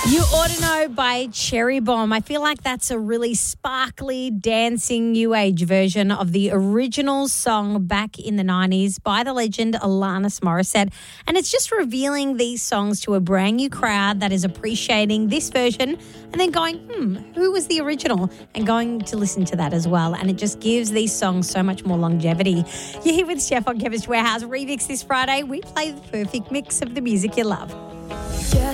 You Ought to Know by Cherry Bomb. I feel like that's a really sparkly, dancing, new age version of the original song back in the 90s by the legend Alanis Morissette. And it's just revealing these songs to a brand new crowd that is appreciating this version and then going, who was the original? And going to listen to that as well. And it just gives these songs so much more longevity. You're here with Chef on Chemist Warehouse Remix this Friday. We play the perfect mix of the music you love. Just